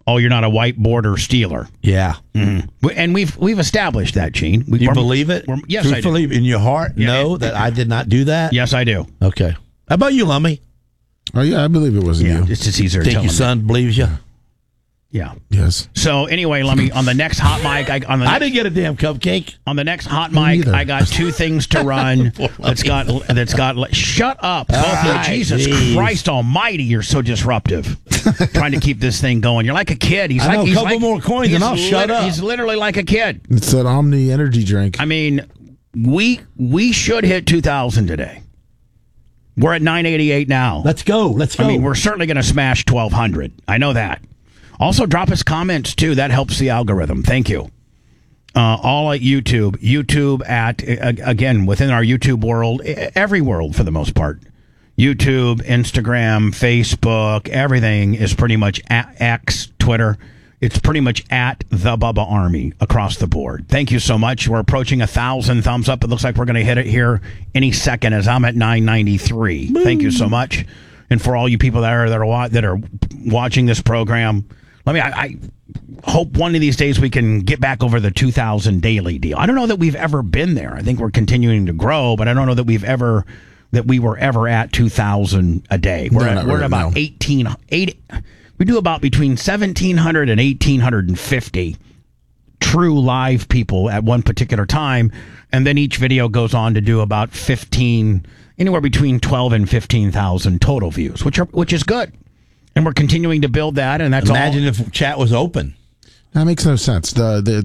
Oh, you're not a white border stealer. Yeah. Mm-hmm. And we've established that, Gene. You believe it? Yes, I do. Believe in your heart? Yeah, know that I did not do that? Yes, I do. Okay. How about you, Lummy? Oh, yeah, I believe it wasn't you. It's just easier to Think tell your son believes you? Yeah. Yes. So anyway, let me on the next hot mic. I didn't get a damn cupcake. On the next hot mic, I got 2 things to run. that's got. Shut up, both of you! Jesus Christ Almighty, you're so disruptive. Trying to keep this thing going. You're like a kid. He's I like know, he's a couple like, more coins and I'll shut up. He's literally like a kid. It's that Omni energy drink. I mean, we should hit 2,000 today. We're at 988 now. Let's go. I mean, we're certainly going to smash 1,200. I know that. Also, drop us comments, too. That helps the algorithm. Thank you. All at YouTube. YouTube at, again, within our YouTube world, every world for the most part. YouTube, Instagram, Facebook, everything is pretty much at X, Twitter. It's pretty much at the Bubba Army across the board. Thank you so much. We're approaching 1,000 thumbs up. It looks like we're going to hit it here any second as I'm at 993. Boom. Thank you so much. And for all you people that are watching this program, I hope one of these days we can get back over the 2,000 daily deal. I don't know that we've ever been there. I think we're continuing to grow, but I don't know that we were ever at 2,000 a day. We're at about 1,880. We do about between 1,700 and 1,850 true live people at one particular time, and then each video goes on to do about 15, anywhere between 12 and 15,000 total views, which is good. And we're continuing to build that, and that's Imagine if chat was open. That makes no sense.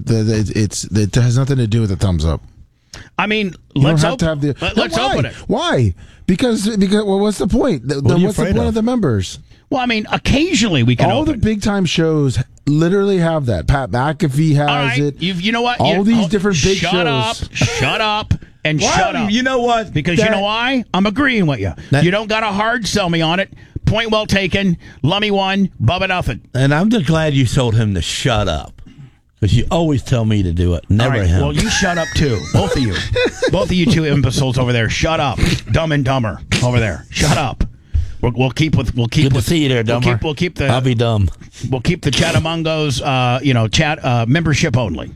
It has nothing to do with the thumbs up. I mean, let's open it. Why? Because well, what's the point? What's the point of the members? Well, I mean, occasionally we can. All the big time shows literally have that. Pat McAfee has it. You know what? All these different big shows. Shut up, and shut up. You know what? Because you know why? I'm agreeing with you. You don't got to hard sell me on it. Point well taken. Lummy 1, Bubba nothing. And I'm just glad you told him to shut up. Because you always tell me to do it. Never him. Well, you shut up too. Both of you. Both of you 2 imbeciles over there. Shut up. Dumb and Dumber over there. Shut up. We'll keep Good to see you there, Dumber. We'll keep the. I'll be dumb. We'll keep the Chatamungos, chat membership only.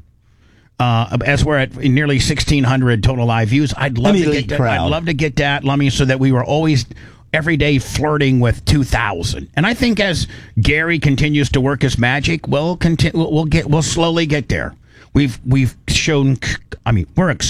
As we're at nearly 1,600 total live views, I'd love to get that, Lummy, so that we were always every day flirting with 2,000. And I think as Gary continues to work his magic, we'll slowly get there. We've shown. I mean,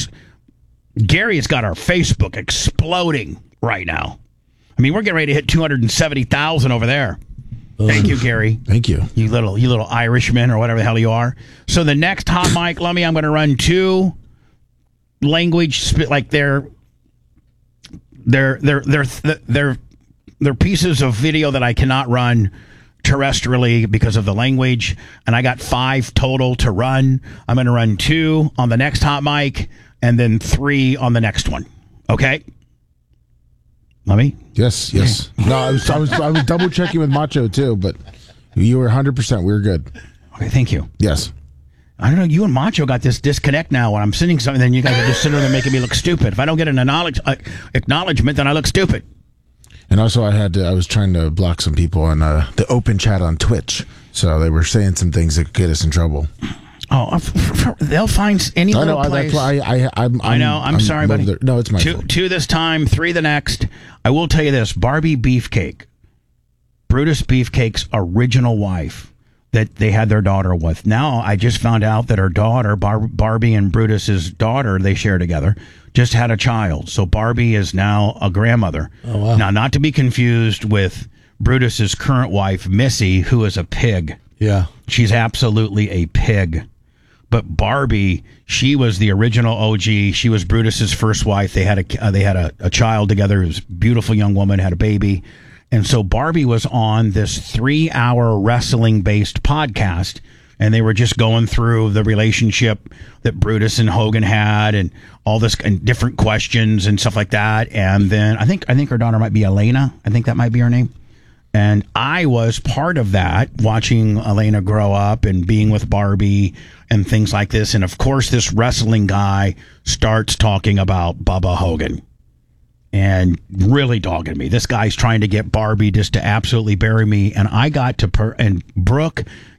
Gary has got our Facebook exploding right now. I mean, we're getting ready to hit 270,000 over there. Thank you, Gary. Thank you. You little Irishman or whatever the hell you are. So the next hot mic, Lummy, I'm going to run 2 language like they're pieces of video that I cannot run terrestrially because of the language, and I got 5 total to run. I'm going to run 2 on the next hot mic and then 3 on the next one. Okay? Lummy? Yes. No, I was double checking with Macho too, but you were 100%. We were good. Okay, thank you. Yes. I don't know. You and Macho got this disconnect now. When I'm sending something, then you guys are just sitting there making me look stupid. If I don't get an acknowledgement, then I look stupid. And also, I was trying to block some people on the open chat on Twitch, so they were saying some things that could get us in trouble. Oh, they'll find any little place. That's why I know. I'm sorry, buddy. No, it's my fault. 2 this time, 3 the next. I will tell you this: Barbie Beefcake, Brutus Beefcake's original wife that they had their daughter with. Now I just found out that her daughter, Barbie and Brutus's daughter, they share together, just had a child. So Barbie is now a grandmother. Oh, wow. Now, not to be confused with Brutus's current wife, Missy, who is a pig. Yeah, she's absolutely a pig. But Barbie, she was the original OG. She was Brutus's first wife. They had a child together. It was a beautiful young woman, had a baby. And so Barbie was on this 3-hour wrestling-based podcast, and they were just going through the relationship that Brutus and Hogan had and all this and different questions and stuff like that. And then I think her daughter might be Elena. I think that might be her name. And I was part of that, watching Elena grow up and being with Barbie and things like this. And, of course, this wrestling guy starts talking about Bubba Hogan and really dogging me. This guy's trying to get Barbie just to absolutely bury me. And I got to and Brooke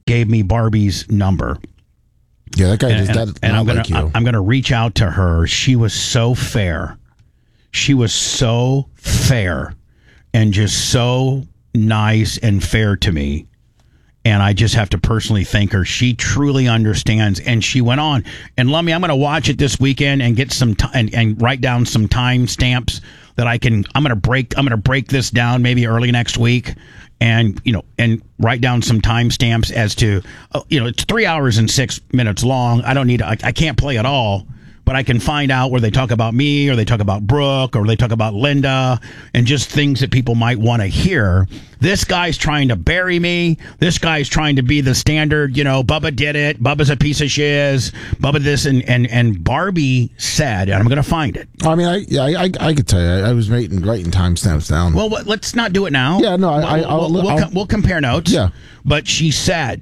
gave me Barbie's number. Yeah, that guy does that. And I'm gonna reach out to her. She was so fair. She was so fair and just so nice and fair to me. And I just have to personally thank her. She truly understands. And she went on. And Lummy, I'm going to watch it this weekend and get some and write down some time stamps that I can. I'm going to break this down maybe early next week, and and write down some time stamps as to it's 3 hours and 6 minutes long. I don't need. I can't play it all. But I can find out where they talk about me, or they talk about Brooke, or they talk about Linda, and just things that people might want to hear. This guy's trying to bury me. This guy's trying to be the standard, Bubba did it. Bubba's a piece of shiz. Bubba this, and Barbie said, and I'm going to find it. I mean, I could tell you, I was writing timestamps down. Well, let's not do it now. Yeah, no, we'll compare notes. Yeah. But she said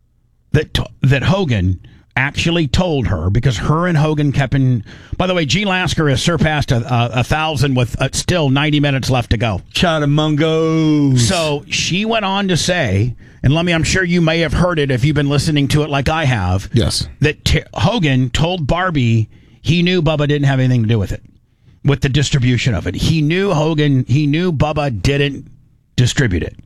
that Hogan actually told her, because her and Hogan kept in. By the way, Gene Lasker has surpassed 1,000 with still 90 minutes left to go. China Mungos. So she went on to say, and Lummy, I'm sure you may have heard it if you've been listening to it like I have. Yes. That Hogan told Barbie he knew Bubba didn't have anything to do with it, with the distribution of it. He knew Bubba didn't distribute it.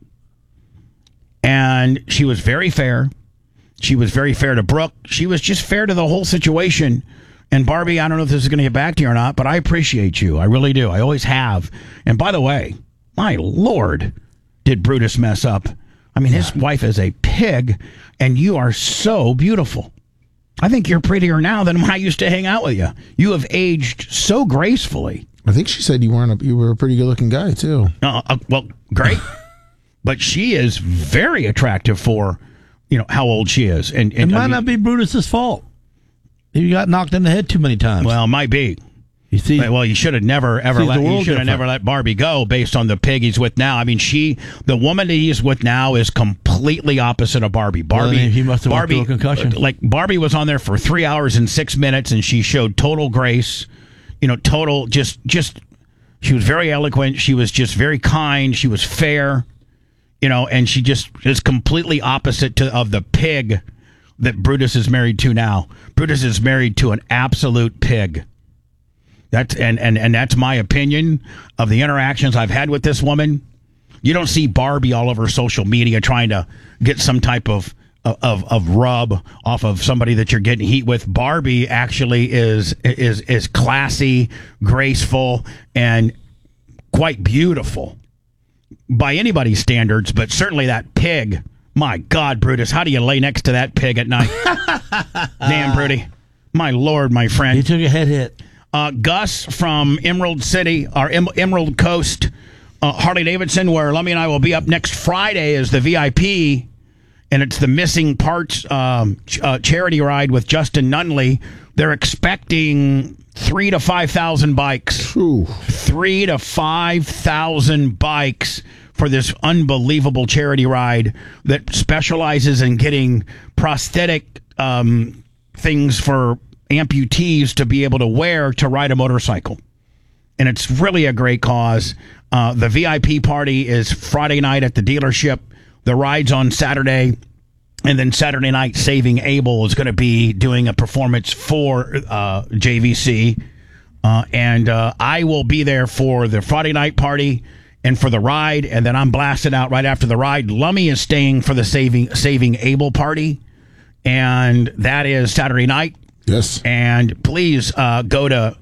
And she was very fair. She was very fair to Brooke. She was just fair to the whole situation. And Barbie, I don't know if this is going to get back to you or not, but I appreciate you. I really do. I always have. And by the way, my Lord, did Brutus mess up. I mean, his wife is a pig, and you are so beautiful. I think you're prettier now than when I used to hang out with you. You have aged so gracefully. I think she said you were a pretty good-looking guy, too. Well, great. But she is very attractive for how old she is. And it might not be Brutus's fault. He got knocked in the head too many times. Well, it might be. You see, you should have never let Barbie go based on the pig he's with now. I mean, the woman that he's with now is completely opposite of Barbie. He must have went through a concussion. Like Barbie was on there for 3 hours and 6 minutes, and she showed total grace. Total just. She was very eloquent. She was just very kind. She was fair. And she just is completely opposite of the pig that Brutus is married to now. Brutus is married to an absolute pig. That's that's my opinion of the interactions I've had with this woman. You don't see Barbie all over social media trying to get some type of rub off of somebody that you're getting heat with. Barbie actually is classy, graceful, and quite beautiful by anybody's standards, but certainly that pig. My God, Brutus, how do you lay next to that pig at night? Damn, Bruty. My Lord, my friend. He took a head hit. Gus from Emerald City, or Emerald Coast, Harley Davidson, where Lummy and I will be up next Friday as the VIP, and it's the Missing Parts charity ride with Justin Nunley. They're expecting 3,000 to 5,000 bikes. Ooh. 3,000 to 5,000 bikes for this unbelievable charity ride that specializes in getting prosthetic things for amputees to be able to wear to ride a motorcycle. And it's really a great cause. The VIP party is Friday night at the dealership. The ride's on Saturday. And then Saturday night, Saving Abel is going to be doing a performance for JVC. And I will be there for the Friday night party and for the ride. And then I'm blasted out right after the ride. Lummy is staying for the Saving Abel party. And that is Saturday night. Yes. And please go to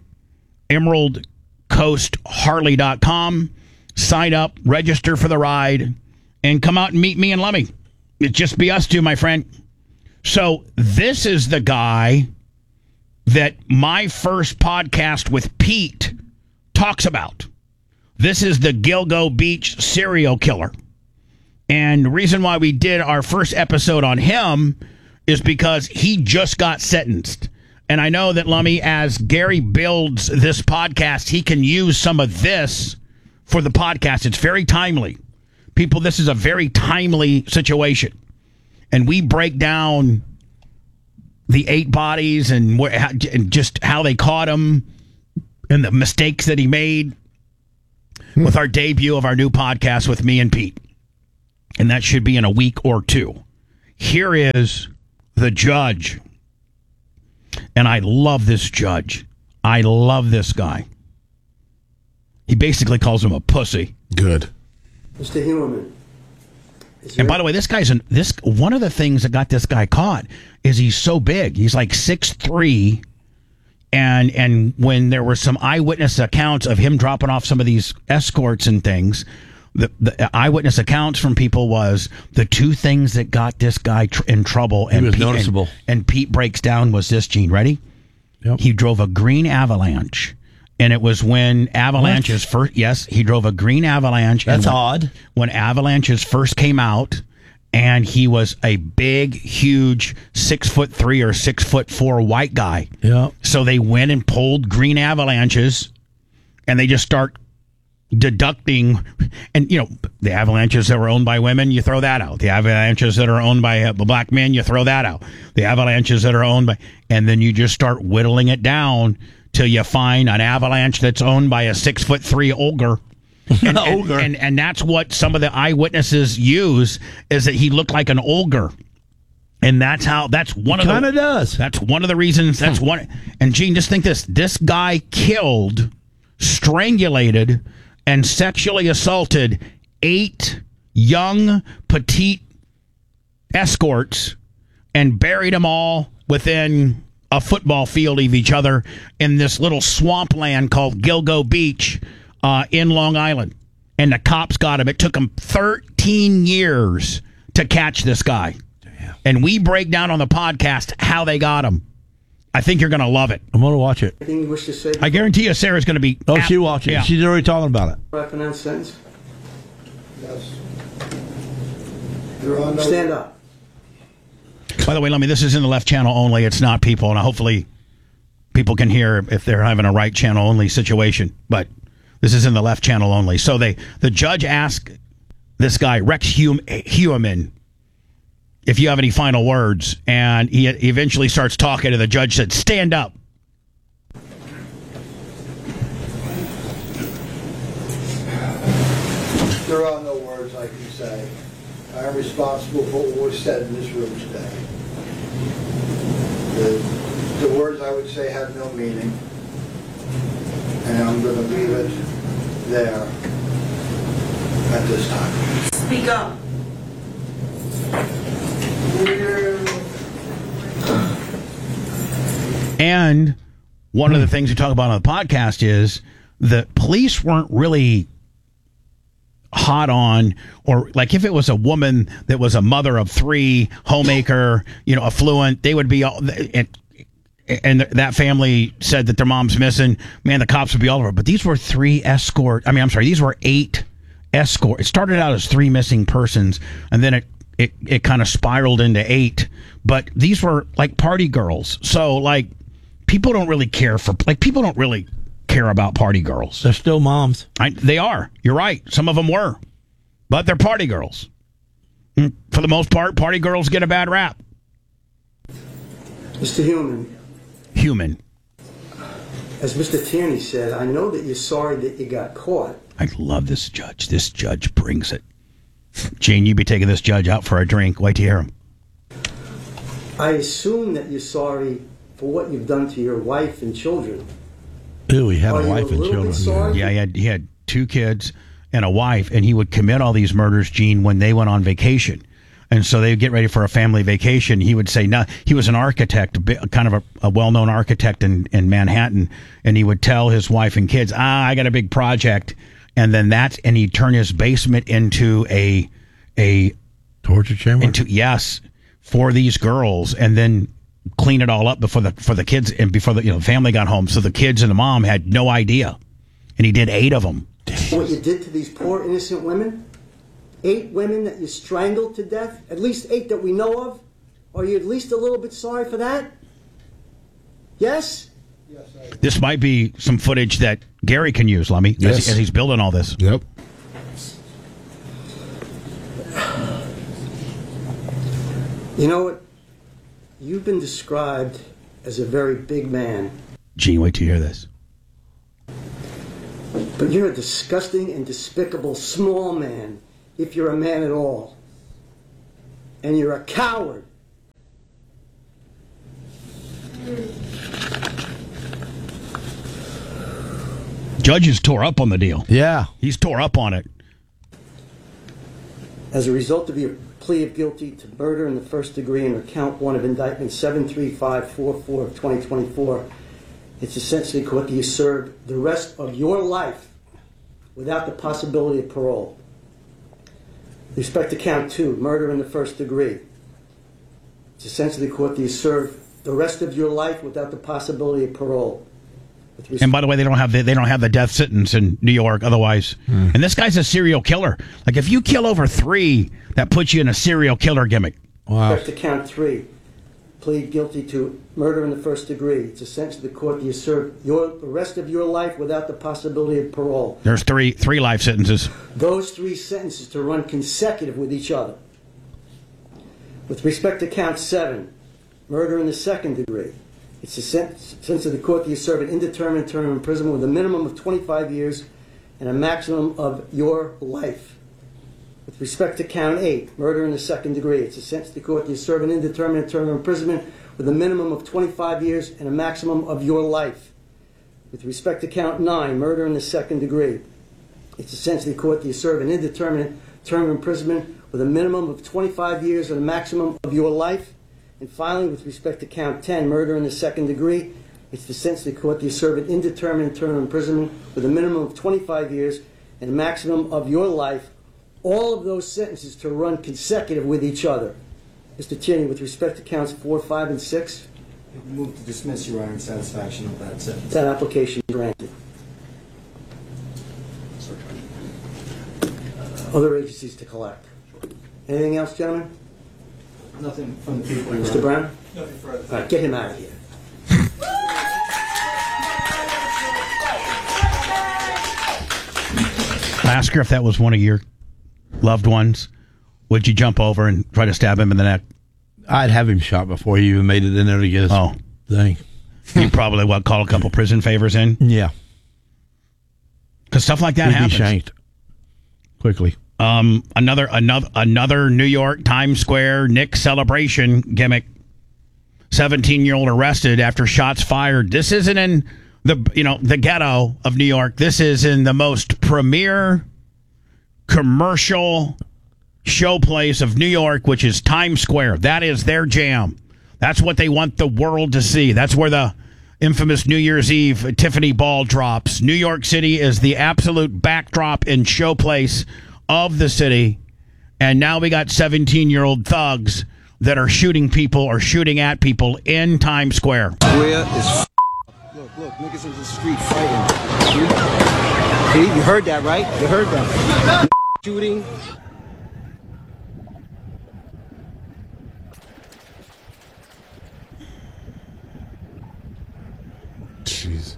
emeraldcoastharley.com, sign up, register for the ride, and come out and meet me and Lummy. It'd just be us two, my friend. So this is the guy that my first podcast with Pete talks about. This is the Gilgo Beach serial killer. And the reason why we did our first episode on him is because he just got sentenced. And I know that, Lummy, as Gary builds this podcast, he can use some of this for the podcast. It's very timely. People, this is a very timely situation. And we break down the 8 bodies and just how they caught him and the mistakes that he made with our debut of our new podcast with me and Pete. And that should be in a week or two. Here is the judge. And I love this judge. I love this guy. He basically calls him a pussy. Good. Mr. Heuermann. And by the way, this guy's one of the things that got this guy caught is he's so big. He's like 6'3", and when there were some eyewitness accounts of him dropping off some of these escorts and things, the eyewitness accounts from people was the two things that got this guy in trouble. He was noticeable. And Pete breaks down was this, Gene. Ready? Yep. He drove a green Avalanche. And it was when Avalanches first. Yes, he drove a green Avalanche. That's odd. When Avalanches first came out, and he was a big, huge 6'3" or 6'4" white guy. Yeah. So they went and pulled green Avalanches, and they just start deducting. And the Avalanches that were owned by women, you throw that out. The Avalanches that are owned by black men, you throw that out. The Avalanches that are owned by, and then you just start whittling it down till you find an Avalanche that's owned by a 6'3" ogre. And that's what some of the eyewitnesses use, is that he looked like an ogre. And that's one of the reasons. That's one. And Gene, just think this guy killed, strangulated, and sexually assaulted 8 young, petite escorts and buried them all within a football field of each other in this little swampland called Gilgo Beach in Long Island. And the cops got him. It took them 13 years to catch this guy. Damn. And we break down on the podcast how they got him. I think you're going to love it. I'm going to watch it. Anything you wish to say? I guarantee you Sarah's going to be... she watched it. Yeah. She's already talking about it. Pronounce sentence? Yes. Your Honor. Stand up. By the way, this is in the left channel only. It's not people, and hopefully people can hear if they're having a right channel only situation. But this is in the left channel only. So the judge asked this guy, Rex Heuermann, if you have any final words, and he eventually starts talking, and the judge said, "Stand up." There are no words I can say. I am responsible for what was said in this room today. The words I would say have no meaning, and I'm going to leave it there at this time. Speak up. And one of the things we talk about on the podcast is the police weren't really hot on, or like if it was a woman that was a mother of 3, homemaker, affluent, they would be all, and that family said that their mom's missing, man, the cops would be all over. But these were 3 escort. These were 8 escort. It started out as 3 missing persons, and then it kind of spiraled into 8. But these were like party girls. So like people don't really care about party girls. They're still moms. They are. You're right. Some of them were. But they're party girls. For the most part, party girls get a bad rap. Mr. Human. As Mr. Tierney said, I know that you're sorry that you got caught. I love this judge. This judge brings it. Gene, you be taking this judge out for a drink. Wait to hear him. I assume that you're sorry for what you've done to your wife and children. Ooh, he had Are a you wife a and little bit children. sorry? Yeah, he had 2 kids and a wife, and he would commit all these murders, Gene, when they went on vacation. And so they would get ready for a family vacation. He would say, no, he was an architect, kind of a well-known architect in Manhattan, and he would tell his wife and kids, I got a big project. And then and he'd turn his basement into a torture chamber? Yes, for these girls, and then clean it all up before the kids and before the family got home. So the kids and the mom had no idea. And he did 8 of them. What you did to these poor innocent women? 8 women that you strangled to death? At least 8 that we know of? Are you at least a little bit sorry for that? Yes? Yes, I This might be some footage that Gary can use, Lemmy, Yes. as he's building all this. Yep. You know what? You've been described as a very big man, Gene, wait till you hear this. but you're a disgusting and despicable small man, if you're a man at all. and you're a coward. Judges tore up on the deal. Yeah. He's tore up on it. As a result of your plea of guilty to murder in the first degree under count 1 of indictment 73544 of 2024, it's essentially court that you serve the rest of your life without the possibility of parole. With respect to count 2, murder in the first degree, it's essentially court that you serve the rest of your life without the possibility of parole. And by the way, they don't have the death sentence in New York otherwise. And this guy's a serial killer. Like, if you kill over 3, that puts you in a serial killer gimmick. Wow. With respect to count 3, plead guilty to murder in the first degree. It's essentially the court that you serve the rest of your life without the possibility of parole. There's three life sentences. Those 3 sentences to run consecutive with each other. With respect to count 7, murder in the second degree, it's a sentence of the court that you serve an indeterminate term of imprisonment with a minimum of 25 years and a maximum of your life. With respect to count 8, murder in the second degree, it's a sentence of the court that you serve an indeterminate term of imprisonment with a minimum of 25 years and a maximum of your life. With respect to count 9, murder in the second degree, it's a sentence of the court that you serve an indeterminate term of imprisonment with a minimum of 25 years and a maximum of your life. And finally, with respect to count 10, murder in the second degree, it's the sentence of the court that you serve an indeterminate term of imprisonment with a minimum of 25 years and a maximum of your life. All of those sentences to run consecutive with each other. Mr. Tierney, with respect to counts 4, 5, and 6, Move to dismiss, Your Honor, in satisfaction of that sentence. that application is granted. Other agencies to collect. Anything else, gentlemen? Nothing from the people, Your Mr. Honor. Brown? Nothing further. All right, get him out of here. I ask her if that was one of your loved ones. Would you jump over and try to stab him in the neck? I'd have him shot before he even made it in there to get his thing. You'd probably call a couple prison favors in? Yeah. Because stuff like that He'd happens. be shanked quickly. Another New York Times Square Nick celebration gimmick. 17-year-old arrested after shots fired. This isn't in the ghetto of New York. This is in the most premier commercial showplace of New York, which is Times Square. That is their jam. That's what they want the world to see. That's where the infamous New Year's Eve Tiffany ball drops. New York City is the absolute backdrop and showplace of the city. And now we got 17-year-old thugs that are shooting people or shooting at people in Times Square. Square is Look, niggas in the street fighting. See, you heard that, right? You heard that. Shooting. Jeez.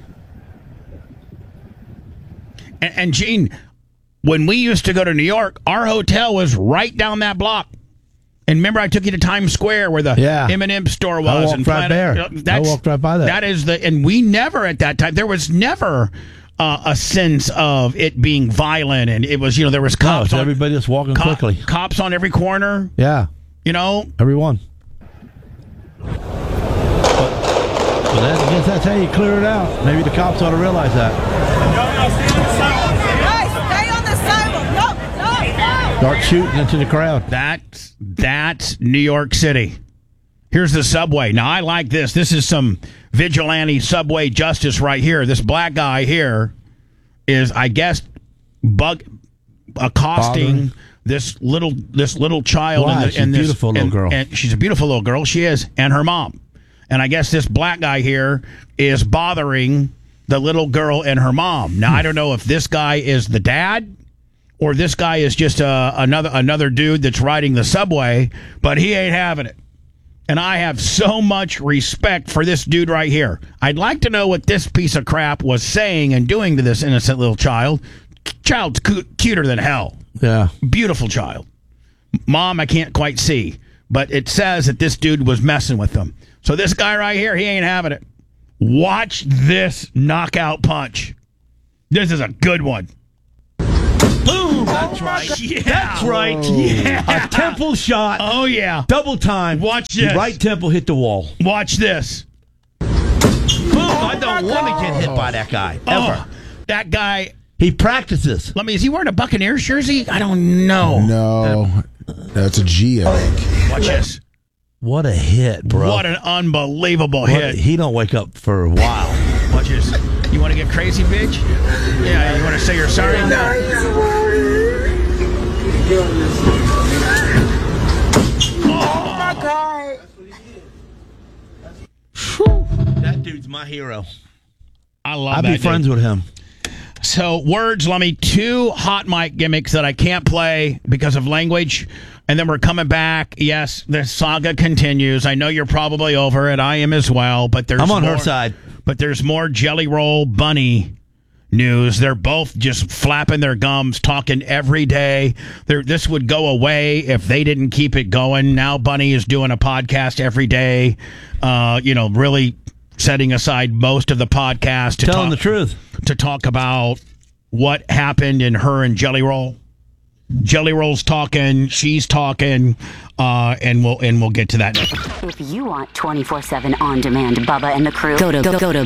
And Gene, when we used to go to New York, our hotel was right down that block. And remember, I took you to Times Square where the M&M store was. I walked right there. I walked right by that. That is and we never at that time, there was never a sense of it being violent. And it was, there was cops. No, everybody just walking quickly. Cops on every corner. Yeah. Everyone. But I guess that's how you clear it out. Maybe the cops ought to realize that. Stay on the sidewalk. No. Start shooting into the crowd. That's New York City. Here's the subway. Now, I like this. This is some vigilante subway justice right here. This black guy here is, I guess, accosting this little child. Why? She's a beautiful little girl. And she's a beautiful little girl. She is, and her mom. And I guess this black guy here is bothering the little girl and her mom. Now, I don't know if this guy is the dad or this guy is just another dude that's riding the subway, but he ain't having it. And I have so much respect for this dude right here. I'd like to know what this piece of crap was saying and doing to this innocent little child. Child's cuter than hell. Yeah. Beautiful child. Mom, I can't quite see. But it says that this dude was messing with them. So this guy right here, he ain't having it. Watch this knockout punch. This is a good one. Boom! That's right. Yeah. That's right. Yeah. A temple shot. Oh, yeah. Double time. Watch this. Right temple hit the wall. Watch this. Boom. I don't want to get hit by that guy. Ever. Oh, that guy. He practices. Let me. Is he wearing a Buccaneers jersey? I don't know. No, that's a G, I think. Watch this. What a hit, bro. What an unbelievable hit. He don't wake up for a while. Watch this. You want to get crazy, bitch? Yeah. You want to say you're sorry? No. Oh my God. That dude's my hero. I love I'd that be friends dude. with him. So, words, let me 2 hot mic gimmicks that I can't play because of language. And then we're coming back. Yes, the saga continues. I know you're probably over it. I am as well. But there's I'm on more, her side. But there's more Jelly Roll Bunny news. They're both just flapping their gums, talking every day. This would go away if they didn't keep it going. Now Bunny is doing a podcast every day. Really setting aside most of the podcast to Telling the truth. To talk about what happened in her and Jelly Roll. Jelly Roll's talking, she's talking, and we'll get to that. If you want 24/7 on-demand Bubba and the crew, go to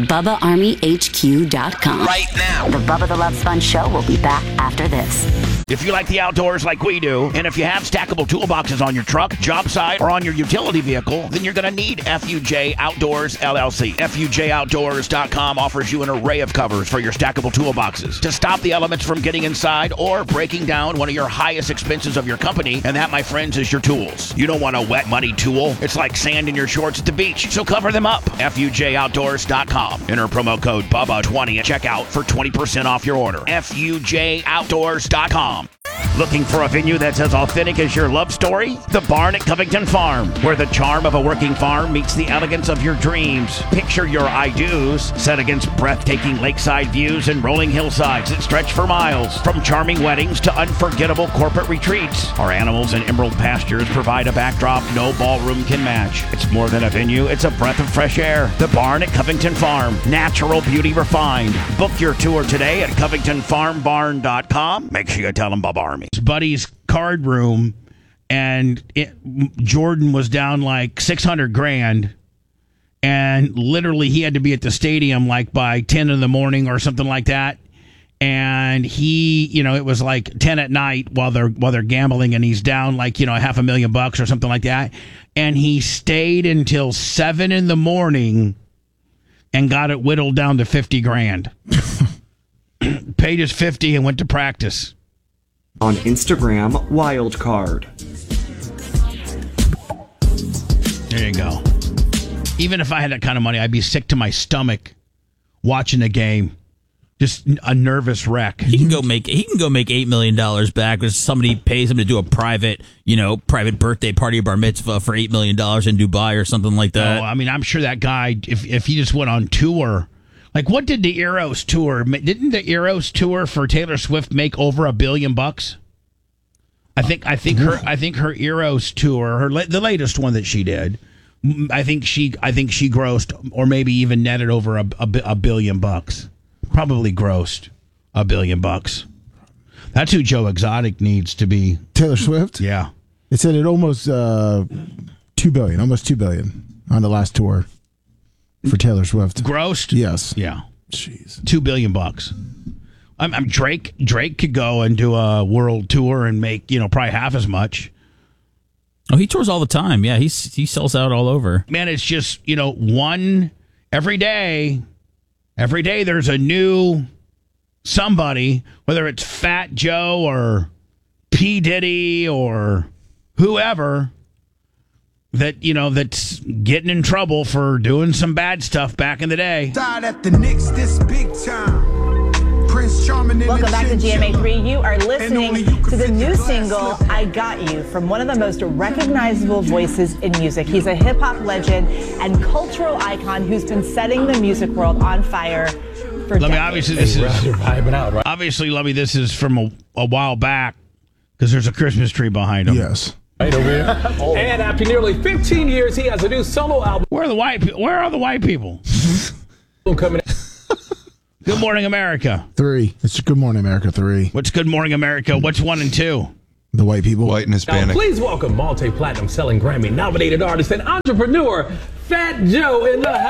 BubbaArmyHQ.com. Right now. The Bubba the Love Sponge Show will be back after this. If you like the outdoors like we do, and if you have stackable toolboxes on your truck, job site, or on your utility vehicle, then you're going to need FUJ Outdoors LLC. FUJOutdoors.com offers you an array of covers for your stackable toolboxes to stop the elements from getting inside or breaking down one of your highest expenses of your company, and that, my friends, is your tools. You don't want a wet, muddy tool. It's like sand in your shorts at the beach, so cover them up. FUJOutdoors.com. Enter promo code BUBBA20 at checkout for 20% off your order. FUJOutdoors.com. Looking for a venue that's as authentic as your love story? The Barn at Covington Farm, where the charm of a working farm meets the elegance of your dreams. Picture your I-dos set against breathtaking lakeside views and rolling hillsides that stretch for miles. From charming weddings to unforgettable corporate retreats, our animals and emerald pastures provide a backdrop no ballroom can match. It's more than a venue, it's a breath of fresh air. The Barn at Covington Farm, natural beauty refined. Book your tour today at CovingtonFarmBarn.com. Make sure you tell them Bob Army. His buddy's card room, and Jordan was down like $600,000, and literally he had to be at the stadium like by 10 in the morning or something like that. And he, it was like 10 at night while they're gambling, and he's down like, $500,000 or something like that. And he stayed until 7 in the morning and got it whittled down to $50,000. Paid his 50 and went to practice. On Instagram, Wildcard. There you go. Even if I had that kind of money, I'd be sick to my stomach watching the game. Just a nervous wreck. He can go make $8 million back if somebody pays him to do a private birthday party or bar mitzvah for $8 million in Dubai or something like that. Oh, I mean, I'm sure that guy, if he just went on tour. Like, what did the Eros tour? Didn't the Eros tour for Taylor Swift make over $1 billion? I think her Eros tour, the latest one that she did, I think she grossed or maybe even netted over $1 billion. Probably grossed $1 billion. That's who Joe Exotic needs to be. Taylor Swift? Yeah. It said it almost $2 billion, almost $2 billion on the last tour. For Taylor Swift. Grossed? Yes. Yeah. Jeez. $2 billion. I'm Drake. Drake could go and do a world tour and make, probably half as much. Oh, he tours all the time. Yeah, he sells out all over. Man, it's just, one every day. Every day there's a new somebody, whether it's Fat Joe or P. Diddy or whoever. That's getting in trouble for doing some bad stuff back in the day. At the Knicks this big time. Prince Charming. Welcome back to GMA3. You are listening to the new single, I Got You, from one of the most recognizable voices in music. He's a hip-hop legend and cultural icon who's been setting the music world on fire for decades. Obviously, this is from a while back because there's a Christmas tree behind him. Yes. Right over here. And after nearly 15 years, he has a new solo album. Where are the white people? Coming Good Morning America. 3. It's Good Morning America 3. What's Good Morning America? What's 1 and 2? The white people. White and Now, Hispanic. please welcome multi-platinum selling Grammy-nominated artist and entrepreneur, Fat Joe in the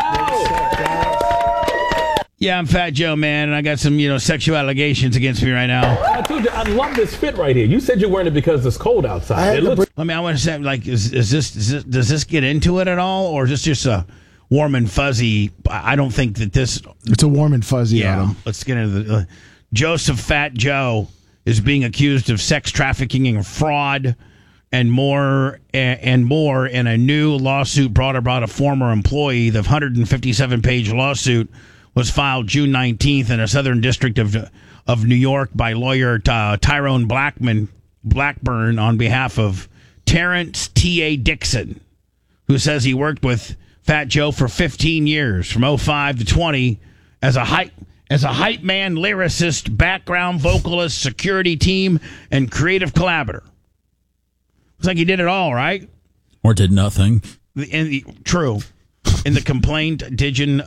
house. Yeah, I'm Fat Joe, man, and I got some, sexual allegations against me right now. I told you, I love this fit right here. You said you're wearing it because it's cold outside. I want to say, like, does this get into it at all, or is this just a warm and fuzzy? I don't think that this. It's a warm and fuzzy. Adam. Let's get into the. Joseph Fat Joe is being accused of sex trafficking and fraud, and more in a new lawsuit brought about a former employee. The 157-page lawsuit was filed June 19th in a Southern District of New York by lawyer Tyrone Blackburn on behalf of Terrence T.A. Dixon, who says he worked with Fat Joe for 15 years, from 05 to 20, as a hype man, lyricist, background vocalist, security team, and creative collaborator. Looks like he did it all, right? Or did nothing. True. In the complaint, Dixon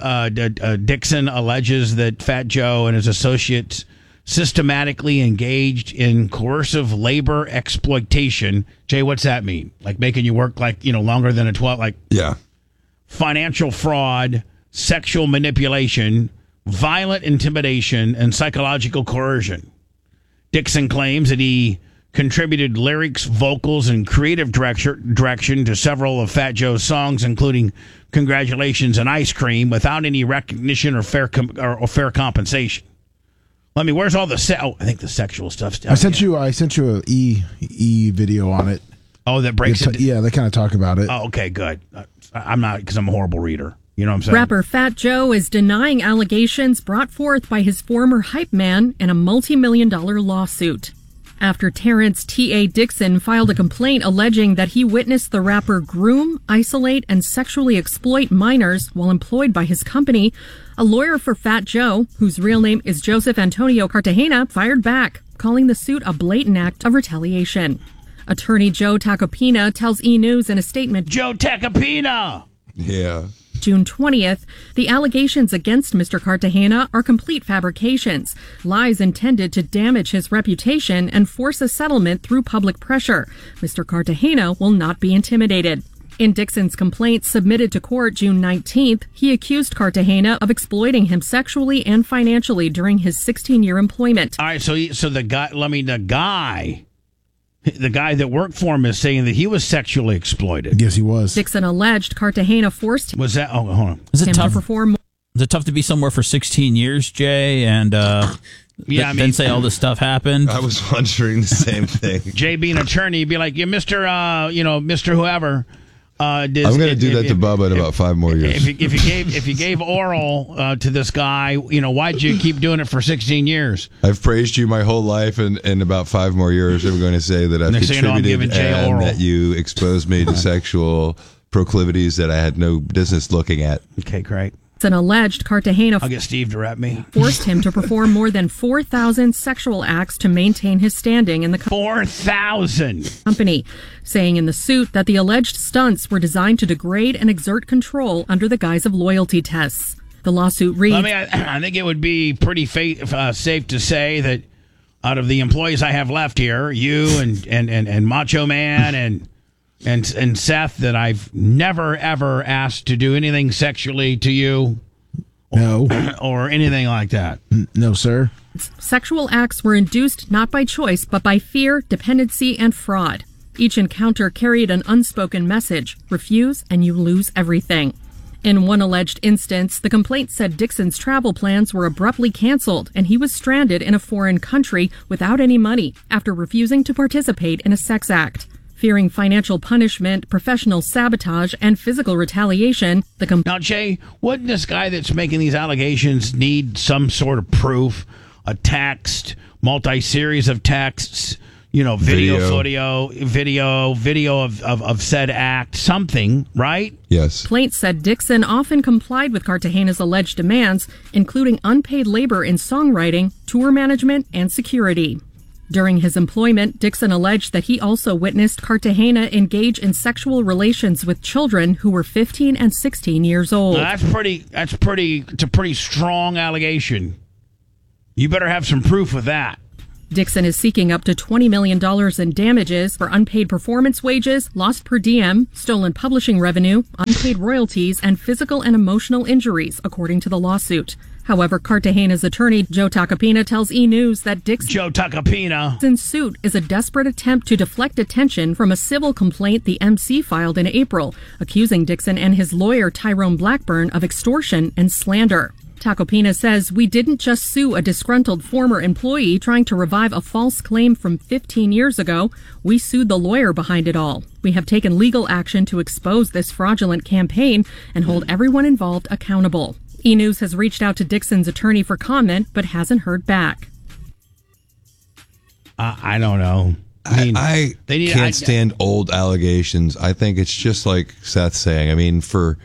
alleges that Fat Joe and his associates systematically engaged in coercive labor exploitation. Jay, what's that mean? Like making you work longer than a 12? Yeah. Financial fraud, sexual manipulation, violent intimidation, and psychological coercion. Dixon claims that he contributed lyrics, vocals, and creative direction to several of Fat Joe's songs, including Congratulations and Ice Cream, without any recognition or fair compensation. Where's all the I think the sexual stuff's down. I sent you an E video on it. Oh, that breaks it. Yeah, they kind of talk about it. Oh, okay, good. I'm not, because I'm a horrible reader. You know what I'm saying? Rapper Fat Joe is denying allegations brought forth by his former hype man in a multi-million-dollar lawsuit. After Terrence T.A. Dixon filed a complaint alleging that he witnessed the rapper groom, isolate, and sexually exploit minors while employed by his company, a lawyer for Fat Joe, whose real name is Joseph Antonio Cartagena, fired back, calling the suit a blatant act of retaliation. Attorney Joe Tacopina tells E! News in a statement, Joe Tacopina! Yeah. June 20th, the allegations against Mr. Cartagena are complete fabrications, lies intended to damage his reputation and force a settlement through public pressure. Mr. Cartagena will not be intimidated. In Dixon's complaint submitted to court June 19th, he accused Cartagena of exploiting him sexually and financially during his 16-year employment. All right, so the guy that worked for him is saying that he was sexually exploited. Yes, he was. Dixon alleged Cartagena forced him. Was that? Oh, hold on. Is it tough to perform? Is it tough to be somewhere for 16 years, Jay, and then say all this stuff happened? I was wondering the same thing. Jay, being an attorney, he'd be like, "Yeah, Mr. Whoever." I'm going to do that to Bubba in about 5 more years. If you gave oral to this guy, why'd you keep doing it for 16 years? I've praised you my whole life, and in about 5 more years, I'm going to say that I've contributed and that you exposed me to sexual proclivities that I had no business looking at. Okay, great. An alleged Cartagena I'll get Steve to rap me. Forced him to perform more than 4,000 sexual acts to maintain his standing in the 4,000 company, saying in the suit that the alleged stunts were designed to degrade and exert control under the guise of loyalty tests. The lawsuit reads, I think it would be pretty safe to say that out of the employees I have left here, you and Macho Man and Seth, that I've never, ever asked to do anything sexually to you. No. Or anything like that. No, sir. Sexual acts were induced not by choice, but by fear, dependency, and fraud. Each encounter carried an unspoken message: refuse and you lose everything. In one alleged instance, the complaint said Dixon's travel plans were abruptly canceled and he was stranded in a foreign country without any money after refusing to participate in a sex act. Fearing financial punishment, professional sabotage, and physical retaliation, Now, Jay, wouldn't this guy that's making these allegations need some sort of proof? A text, multi-series of texts, video of said act, something, right? Yes. Complaint said Dixon often complied with Cartagena's alleged demands, including unpaid labor in songwriting, tour management, and security. During his employment, Dixon alleged that he also witnessed Cartagena engage in sexual relations with children who were 15 and 16 years old. It's a pretty strong allegation. You better have some proof of that. Dixon is seeking up to $20 million in damages for unpaid performance wages, lost per diem, stolen publishing revenue, unpaid royalties, and physical and emotional injuries, according to the lawsuit. However, Cartagena's attorney, Joe Tacopina, tells E! News that Dixon's suit is a desperate attempt to deflect attention from a civil complaint the MC filed in April, accusing Dixon and his lawyer, Tyrone Blackburn, of extortion and slander. Tacopina says, "We didn't just sue a disgruntled former employee trying to revive a false claim from 15 years ago. We sued the lawyer behind it all. We have taken legal action to expose this fraudulent campaign and hold everyone involved accountable." E! News has reached out to Dixon's attorney for comment, but hasn't heard back. I don't know. I can't stand old allegations. I think it's just like Seth's saying. I mean, for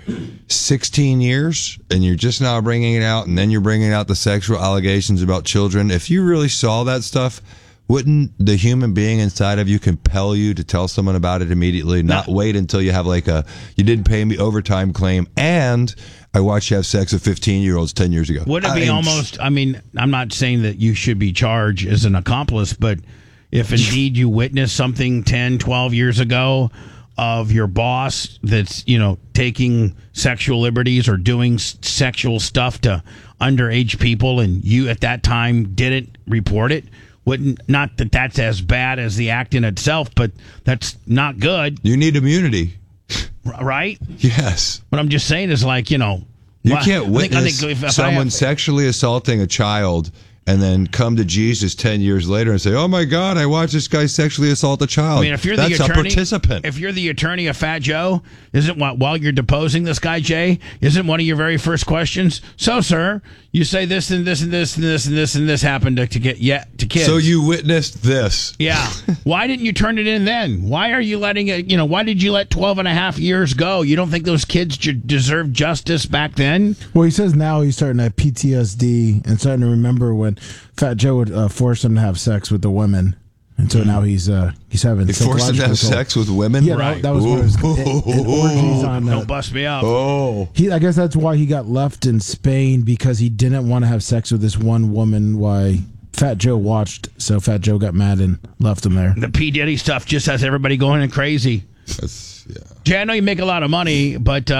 16 years, and you're just now bringing it out, and then you're bringing out the sexual allegations about children. If you really saw that stuff, wouldn't the human being inside of you compel you to tell someone about it immediately, not wait until you have like you didn't pay me overtime claim, and I watched you have sex with 15-year-olds 10 years ago? Would it be I'm not saying that you should be charged as an accomplice, but if indeed you witnessed something 10, 12 years ago of your boss that's, taking sexual liberties or doing sexual stuff to underage people, and you at that time didn't report it, not that that's as bad as the act in itself, but that's not good. You need immunity. Right? Yes. What I'm just saying is you can't witness someone sexually assaulting a child and then come to Jesus 10 years later and say, "Oh my God, I watched this guy sexually assault a child." I mean, if you're that's the attorney, a participant. If you're the attorney of Fat Joe, while you're deposing this guy, Jay, isn't one of your very first questions? So, sir, you say this and this and this and this and this and this happened to kids. So you witnessed this. Yeah. Why didn't you turn it in then? Why are you letting it, why did you let 12 and a half years go? You don't think those kids deserved justice back then? Well, he says now he's starting to have PTSD and starting to remember when Fat Joe would force him to have sex with the women. And so now he's having. He forced him to have sex with women. Yeah, right. That was one of his orgies on. Don't bust me up. I guess that's why he got left in Spain, because he didn't want to have sex with this one woman. Why Fat Joe watched, so Fat Joe got mad and left him there. The P. Diddy stuff just has everybody going crazy. Jay, I know you make a lot of money, but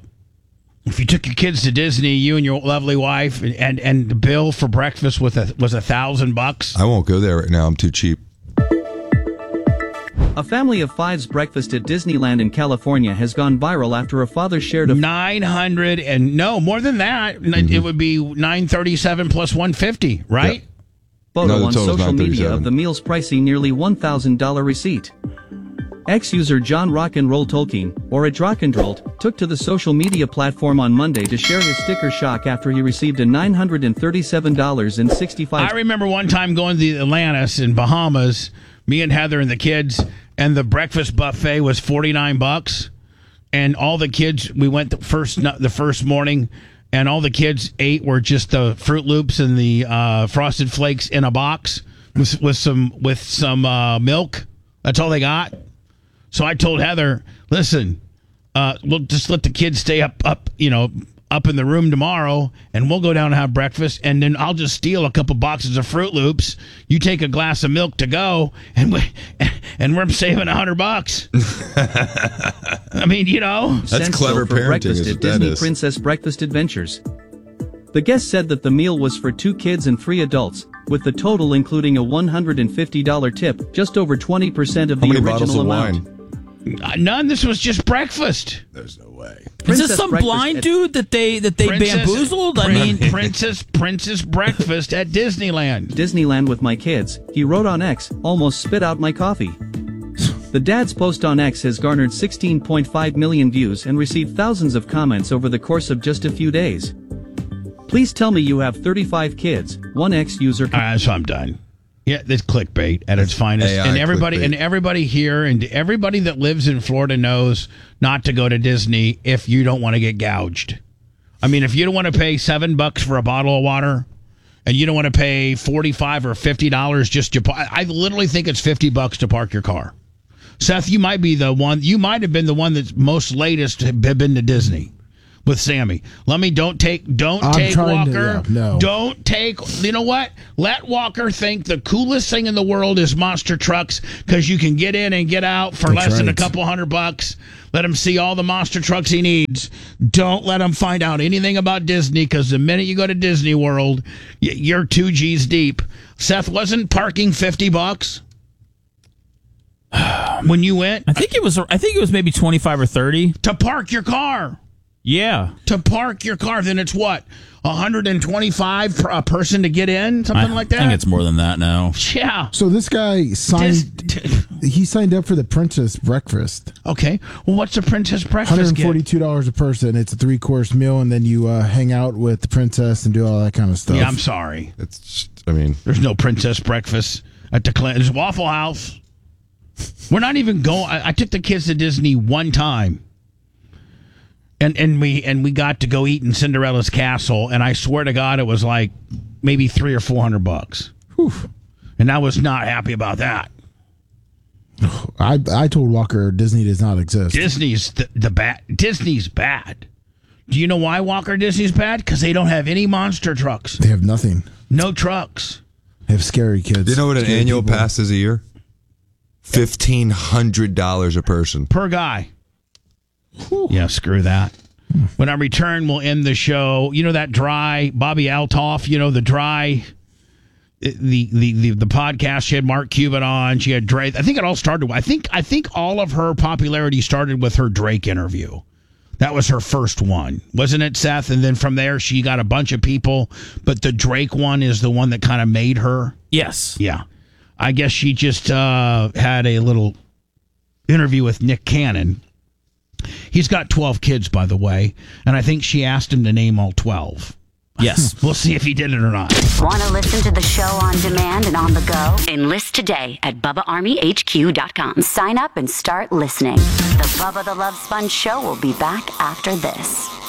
if you took your kids to Disney, you and your lovely wife, and the bill for breakfast was $1,000. I won't go there right now. I'm too cheap. A family of five's breakfast at Disneyland in California has gone viral after a father shared a 900 and no more than that. It would be 937 plus 150, right? Yep. Photo on social media of the meal's pricey nearly $1,000 receipt. Ex-user John Rock'n'Roll Tolkien, or Adrock'n'Drolled, took to the social media platform on Monday to share his sticker shock after he received a $937.65. I remember one time going to the Atlantis in Bahamas, me and Heather and the kids, and the breakfast buffet was $49, and all the kids, we went the first morning, and all the kids ate were just the Fruit Loops and the Frosted Flakes in a box with some milk. That's all they got. So I told Heather, listen, we'll just let the kids stay up in the room tomorrow, and we'll go down and have breakfast, and then I'll just steal a couple boxes of Fruit Loops. You take a glass of milk to go, and we're saving $100. I mean, that's clever for parenting. Breakfast at Disney is. Princess Breakfast Adventures. The guest said that the meal was for 2 kids and 3 adults, with the total including a $150 tip, just over 20% of the original amount. None. This was just breakfast. There's no way. Is this some blind dude that they bamboozled? Princess Breakfast at Disneyland. Disneyland with my kids, he wrote on X, almost spit out my coffee. The dad's post on X has garnered 16.5 million views and received thousands of comments over the course of just a few days. Please tell me you have 35 kids, one X user. All right, so I'm done. Yeah, that's clickbait at its finest. AI and everybody clickbait. and everybody here and everybody that lives in Florida knows not to go to Disney if you don't want to get gouged. I mean, if you don't want to pay $7 for a bottle of water and you don't want to pay $45 or $50 just to I literally think it's $50 to park your car. Seth, you might be the one. You might have been the one that's most latest have been to Disney. with Sammy. Don't take Walker. No. Don't take, you know what? Let Walker think the coolest thing in the world is monster trucks because you can get in and get out for less than a couple $100. Let him see all the monster trucks he needs. Don't let him find out anything about Disney because the minute you go to Disney World, you're 2 G's deep. Seth, wasn't parking $50 when you went? I think it was maybe 25 or 30 to park your car. Yeah. To park your car, then it's what? 125 per a person to get in? Something like that? I think it's more than that now. Yeah. So this guy signed up for the Princess Breakfast. Okay. Well, what's the Princess Breakfast? $142 a person. It's a 3-course meal, and then you hang out with the princess and do all that kind of stuff. Yeah, I'm sorry. There's no Princess Breakfast at the Clinton's Waffle House. We're not even going. I took the kids to Disney one time. And we got to go eat in Cinderella's castle, and I swear to God, it was like maybe $300 or $400. Whew. And I was not happy about that. I told Walker Disney does not exist. Disney's the bad. Disney's bad. Do you know why Walker Disney's bad? Because they don't have any monster trucks. They have nothing. No trucks. They have scary kids. Do you know what an annual pass is a year? $1,500 a person per guy. Whew. Yeah, screw that. When I return, we'll end the show. You know that dry Bobby Altoff. You know the dry. The podcast. She had Mark Cuban on. She had Drake. I think it all started. I think all of her popularity started with her Drake interview. That was her first one, wasn't it, Seth? And then from there, she got a bunch of people. But the Drake one is the one that kind of made her. Yes. Yeah. I guess she just had a little interview with Nick Cannon. He's got 12 kids, by the way, and I think she asked him to name all 12. Yes. We'll see if he did it or not. Want to listen to the show on demand and on the go? Enlist today at BubbaArmyHQ.com. Sign up and start listening. The Bubba the Love Sponge Show will be back after this.